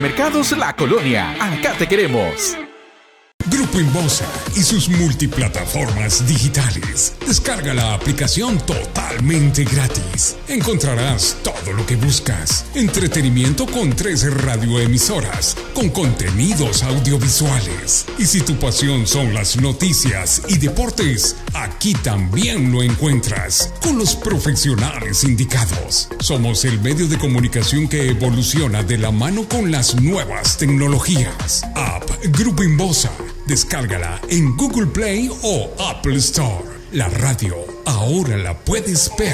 Mercados La Colonia, acá te queremos. Grupo Inbosa y sus multiplataformas digitales. Descarga la aplicación totalmente gratis. Encontrarás todo lo que buscas. Entretenimiento con 3 radioemisoras, con contenidos audiovisuales. Y si tu pasión son las noticias y deportes, aquí también lo encuentras, con los profesionales indicados. Somos el medio de comunicación que evoluciona de la mano con las nuevas tecnologías. App Grupo Inbosa. Descárgala en Google Play o Apple Store. La radio ahora la puedes ver.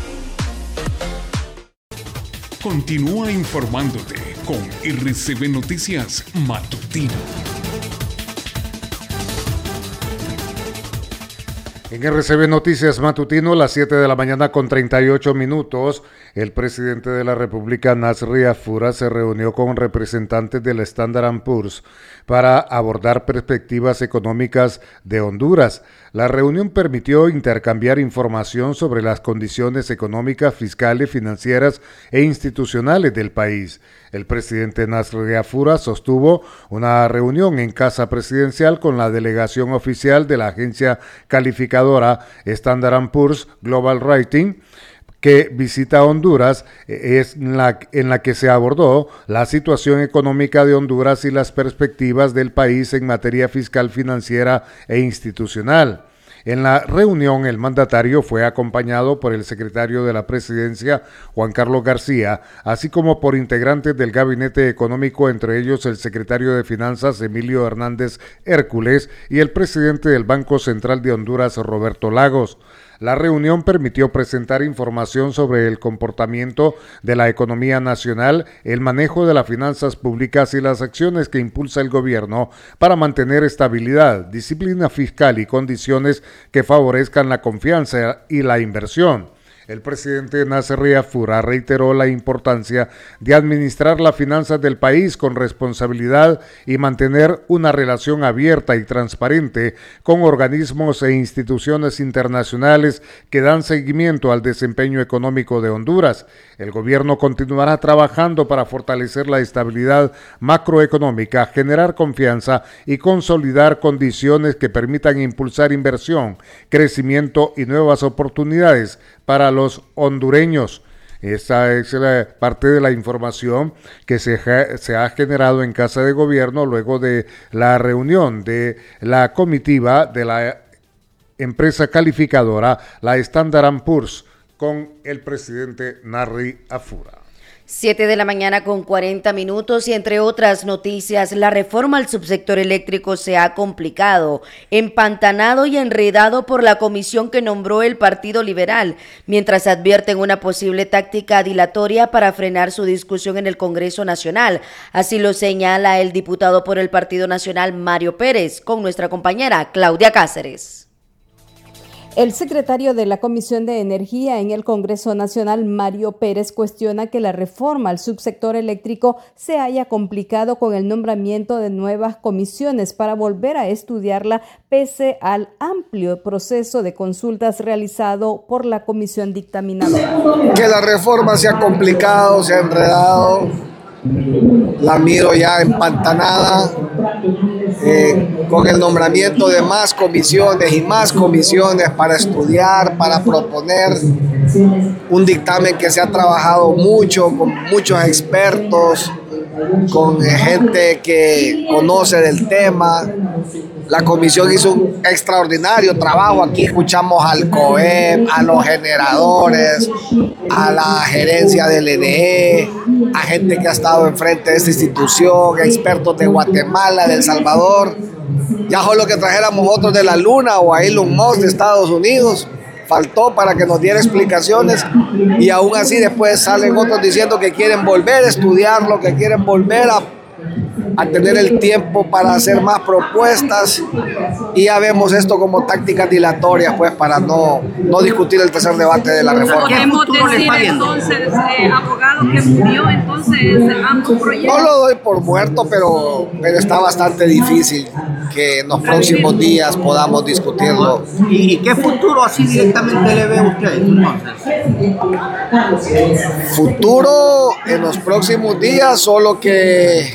Continúa informándote con RCB Noticias Matutino. En RCB Noticias Matutino, las 7 de la mañana con 38 minutos, el presidente de la República, Nasri Afura, se reunió con representantes del Standard & Poor's para abordar perspectivas económicas de Honduras. La reunión permitió intercambiar información sobre las condiciones económicas, fiscales, financieras e institucionales del país. El presidente Nasri Afura sostuvo una reunión en Casa Presidencial con la delegación oficial de la agencia calificadora Standard & Poor's Global Rating, que visita Honduras, en la que se abordó la situación económica de Honduras y las perspectivas del país en materia fiscal, financiera e institucional. En la reunión, el mandatario fue acompañado por el secretario de la Presidencia, Juan Carlos García, así como por integrantes del Gabinete Económico, entre ellos el secretario de Finanzas, Emilio Hernández Hércules, y el presidente del Banco Central de Honduras, Roberto Lagos. La reunión permitió presentar información sobre el comportamiento de la economía nacional, el manejo de las finanzas públicas y las acciones que impulsa el gobierno para mantener estabilidad, disciplina fiscal y condiciones que favorezcan la confianza y la inversión. El presidente Nasri Afura reiteró la importancia de administrar las finanzas del país con responsabilidad y mantener una relación abierta y transparente con organismos e instituciones internacionales que dan seguimiento al desempeño económico de Honduras. El gobierno continuará trabajando para fortalecer la estabilidad macroeconómica, generar confianza y consolidar condiciones que permitan impulsar inversión, crecimiento y nuevas oportunidades para los hondureños. Esta es parte de la información que se ha generado en Casa de Gobierno luego de la reunión de la comitiva de la empresa calificadora, la Standard & Poor's, con el presidente Nasri Afura. 7 de la mañana con 40 minutos y entre otras noticias, la reforma al subsector eléctrico se ha complicado, empantanado y enredado por la comisión que nombró el Partido Liberal, mientras advierten una posible táctica dilatoria para frenar su discusión en el Congreso Nacional. Así lo señala el diputado por el Partido Nacional, Mario Pérez, con nuestra compañera Claudia Cáceres. El secretario de la Comisión de Energía en el Congreso Nacional, Mario Pérez, cuestiona que la reforma al subsector eléctrico se haya complicado con el nombramiento de nuevas comisiones para volver a estudiarla pese al amplio proceso de consultas realizado por la comisión dictaminadora. Que la reforma se ha complicado, se ha enredado, la miro ya empantanada, con el nombramiento de más comisiones y más comisiones para estudiar, para proponer un dictamen que se ha trabajado mucho, con muchos expertos, con gente que conoce del tema. La comisión hizo un extraordinario trabajo. Aquí escuchamos al COEP, a los generadores, a la gerencia del ENE, a gente que ha estado enfrente de esta institución, expertos de Guatemala, de El Salvador. Ya solo que trajéramos otros de la Luna o a Elon Musk de Estados Unidos. Faltó para que nos diera explicaciones y aún así después salen otros diciendo que quieren volver a estudiarlo, que quieren volver a tener el tiempo para hacer más propuestas, y ya vemos esto como tácticas dilatorias pues para no discutir el tercer debate de la reforma. ¿Podemos decir entonces, abogado, que murió entonces ambos proyectos? No lo doy por muerto, pero está bastante difícil que en los próximos días podamos discutirlo. ¿Y qué futuro así directamente le ve usted entonces? Futuro en los próximos días, solo que